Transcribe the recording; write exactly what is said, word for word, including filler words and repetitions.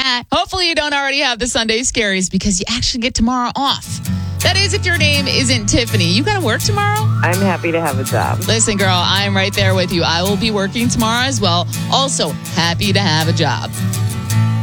that. Hopefully you don't already have the Sunday scaries because you actually get tomorrow off. That is if your name isn't Tiffany. You got to work tomorrow? I'm happy to have a job. Listen, girl, I'm right there with you. I will be working tomorrow as well. Also, happy to have a job.